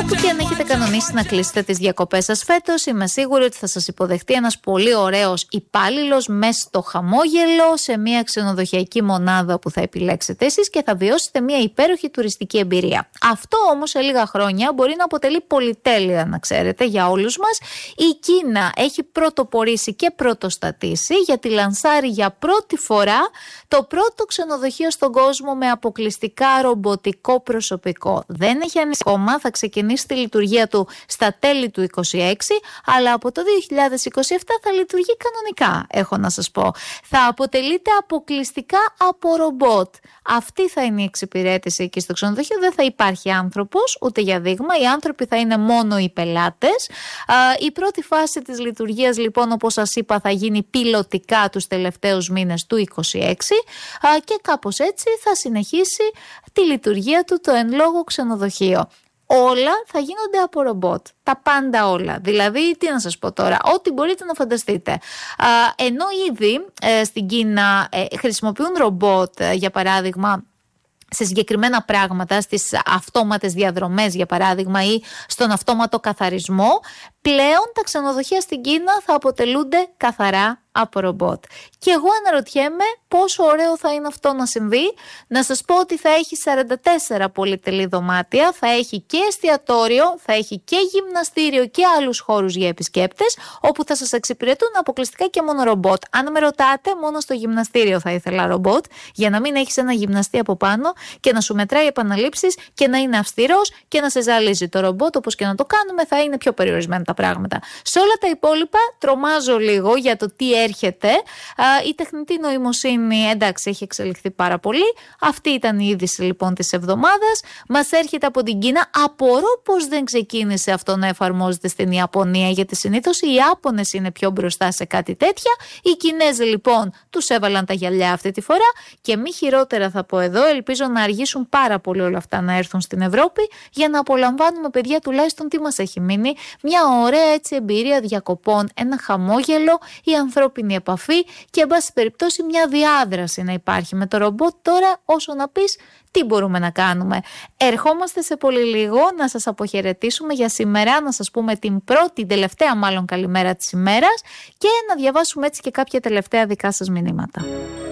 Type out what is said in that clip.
Όπου και αν έχετε κανονίσει να κλείσετε τις διακοπές σας φέτος, είμαι σίγουρη ότι θα σας υποδεχτεί ένας πολύ ωραίος υπάλληλος μέσα στο χαμόγελο σε μια ξενοδοχειακή μονάδα που θα επιλέξετε εσείς και θα βιώσετε μια υπέροχη τουριστική εμπειρία. Αυτό όμως σε λίγα χρόνια μπορεί να αποτελεί πολυτέλεια, να ξέρετε, για όλους μας. Η Κίνα έχει πρωτοπορήσει και πρωτοστατήσει γιατί λανσάρει για πρώτη φορά το πρώτο ξενοδοχείο στον κόσμο με αποκλειστικά ρομποτικό προσωπικό. Δεν έχει ανοίξει ακόμα, θα ξεκινήσει τη λειτουργία του στα τέλη του 2026, αλλά από το 2027 θα λειτουργεί κανονικά, έχω να σας πω. Θα αποτελείται αποκλειστικά από ρομπότ. Αυτή θα είναι η εξυπηρέτηση εκεί στο ξενοδοχείο. Δεν θα υπάρχει άνθρωπος ούτε για δείγμα. Οι άνθρωποι θα είναι μόνο οι πελάτες. Η πρώτη φάση της λειτουργίας, λοιπόν, όπως σας είπα, θα γίνει πιλωτικά τους τελευταίους μήνες του 2026 και κάπως έτσι θα συνεχίσει τη λειτουργία του το εν λόγω ξενοδοχείο. Όλα θα γίνονται από ρομπότ. Τα πάντα όλα. Δηλαδή, τι να σας πω τώρα, ό,τι μπορείτε να φανταστείτε. Ενώ ήδη στην Κίνα χρησιμοποιούν ρομπότ, για παράδειγμα, σε συγκεκριμένα πράγματα, στις αυτόματες διαδρομές για παράδειγμα ή στον αυτόματο καθαρισμό, πλέον τα ξενοδοχεία στην Κίνα θα αποτελούνται καθαρά από ρομπότ. Και εγώ αναρωτιέμαι πόσο ωραίο θα είναι αυτό να συμβεί. Να σας πω ότι θα έχει 44 πολυτελή δωμάτια, θα έχει και εστιατόριο, θα έχει και γυμναστήριο και άλλους χώρους για επισκέπτες, όπου θα σας εξυπηρετούν αποκλειστικά και μόνο ρομπότ. Αν με ρωτάτε, μόνο στο γυμναστήριο θα ήθελα ρομπότ, για να μην έχεις ένα γυμναστή από πάνω και να σου μετράει επαναλήψεις και να είναι αυστηρός και να σε ζαλίζει. Το ρομπότ, όπως και να το κάνουμε, θα είναι πιο περιορισμένα τα πράγματα. Σε όλα τα υπόλοιπα τρομάζω λίγο για το τι έρχεται. Η τεχνητή νοημοσύνη, εντάξει, έχει εξελιχθεί πάρα πολύ. Αυτή ήταν η είδηση λοιπόν της εβδομάδας. Μας έρχεται από την Κίνα. Απορώ πως δεν ξεκίνησε αυτό να εφαρμόζεται στην Ιαπωνία, γιατί συνήθως οι Ιάπωνες είναι πιο μπροστά σε κάτι τέτοια. Οι Κινέζοι λοιπόν τους έβαλαν τα γυαλιά αυτή τη φορά και μη χειρότερα θα πω εδώ. Ελπίζω να αργήσουν πάρα πολύ όλα αυτά να έρθουν στην Ευρώπη για να απολαμβάνουμε, παιδιά, τουλάχιστον τι μας έχει μείνει. Μια ωραία έτσι εμπειρία διακοπών, ένα χαμόγελο, η ανθρώπινη επαφή και εν πάση περιπτώσει μια διάδραση να υπάρχει με το ρομπότ. Τώρα όσο να πεις τι μπορούμε να κάνουμε. Ερχόμαστε σε πολύ λίγο να σας αποχαιρετήσουμε για σήμερα, να σας πούμε την τελευταία μάλλον καλημέρα της ημέρας και να διαβάσουμε έτσι και κάποια τελευταία δικά σας μηνύματα.